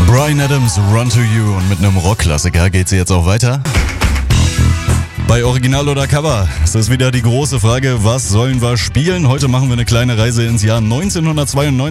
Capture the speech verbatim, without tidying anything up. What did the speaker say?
Bryan Adams, Run to You, und mit einem Rockklassiker geht's jetzt auch weiter. Bei Original oder Cover? Es ist wieder die große Frage, was sollen wir spielen? Heute machen wir eine kleine Reise ins Jahr neunzehnhundertzweiundneunzig.